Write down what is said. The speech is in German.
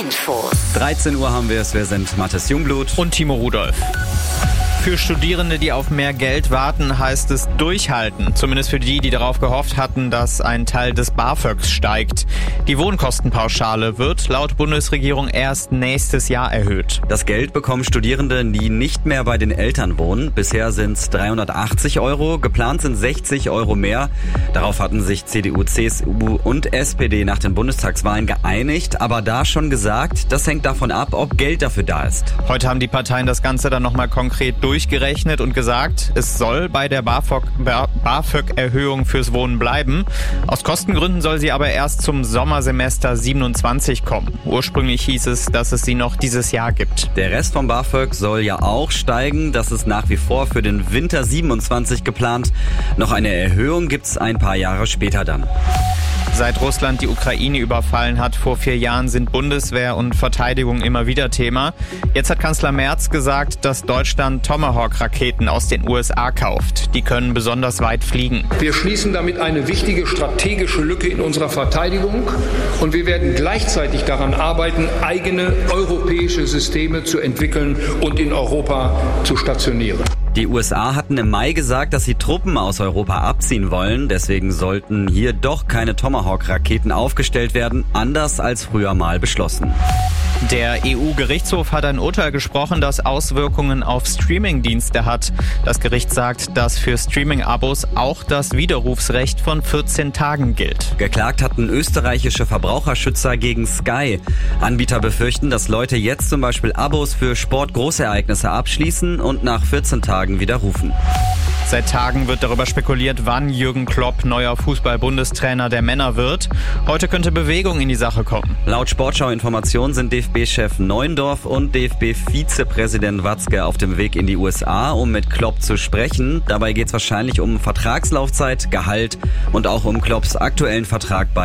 Infos. 13 Uhr haben wir es. Wir sind Mathis Jungblut und Timo Rudolph. Für Studierende, die auf mehr Geld warten, heißt es durchhalten. Zumindest für die darauf gehofft hatten, dass ein Teil des BAföGs steigt. Die Wohnkostenpauschale wird laut Bundesregierung erst nächstes Jahr erhöht. Das Geld bekommen Studierende, die nicht mehr bei den Eltern wohnen. Bisher sind es 380 Euro, geplant sind 60 Euro mehr. Darauf hatten sich CDU, CSU und SPD nach den Bundestagswahlen geeinigt, aber da schon gesagt, das hängt davon ab, ob Geld dafür da ist. Heute haben die Parteien das Ganze dann nochmal konkret durchgerechnet und gesagt, es soll bei der BAföG-Erhöhung fürs Wohnen bleiben. Aus Kostengründen soll sie aber erst zum Sommersemester 27 kommen. Ursprünglich hieß es, dass es sie noch dieses Jahr gibt. Der Rest vom BAföG soll ja auch steigen. Das ist nach wie vor für den Winter 27 geplant. Noch eine Erhöhung gibt's ein paar Jahre später dann. Seit Russland die Ukraine überfallen hat vor 4 Jahren, sind Bundeswehr und Verteidigung immer wieder Thema. Jetzt hat Kanzler Merz gesagt, dass Deutschland Tomahawk-Raketen aus den USA kauft. Die können besonders weit fliegen. Wir schließen damit eine wichtige strategische Lücke in unserer Verteidigung und wir werden gleichzeitig daran arbeiten, eigene europäische Systeme zu entwickeln und in Europa zu stationieren. Die USA hatten im Mai gesagt, dass sie Truppen aus Europa abziehen wollen. Deswegen sollten hier doch keine Tomahawk-Raketen aufgestellt werden, anders als früher mal beschlossen. Der EU-Gerichtshof hat ein Urteil gesprochen, das Auswirkungen auf Streaming-Dienste hat. Das Gericht sagt, dass für Streaming-Abos auch das Widerrufsrecht von 14 Tagen gilt. Geklagt hatten österreichische Verbraucherschützer gegen Sky. Anbieter befürchten, dass Leute jetzt zum Beispiel Abos für Sportgroßereignisse abschließen und nach 14 Tagen widerrufen. Seit Tagen wird darüber spekuliert, wann Jürgen Klopp neuer Fußball-Bundestrainer der Männer wird. Heute könnte Bewegung in die Sache kommen. Laut Sportschau-Informationen sind DFB-Chef Neuendorf und DFB-Vizepräsident Watzke auf dem Weg in die USA, um mit Klopp zu sprechen. Dabei geht es wahrscheinlich um Vertragslaufzeit, Gehalt und auch um Klopps aktuellen Vertrag bei